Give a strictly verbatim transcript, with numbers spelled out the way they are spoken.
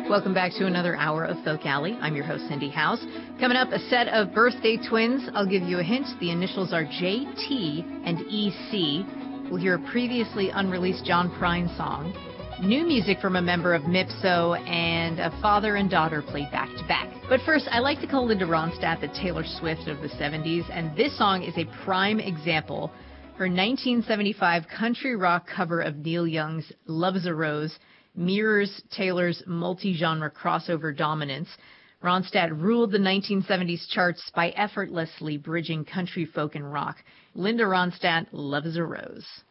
Welcome back to another hour of Folk Alley. I'm your host, Cindy House. Coming up, a set of birthday twins. I'll give you a hint. The initials are J T and E C. We'll hear a previously unreleased John Prine song. New music from a member of Mipso, and a father and daughter played back to back. But first, I like to call Linda Ronstadt the Taylor Swift of the seventies, and this song is a prime example. Her nineteen seventy-five country rock cover of Neil Young's Love's a Rose mirrors Taylor's multi-genre crossover dominance. Ronstadt ruled the nineteen seventies charts by effortlessly bridging country folk and rock. Linda Ronstadt, Love's a Rose.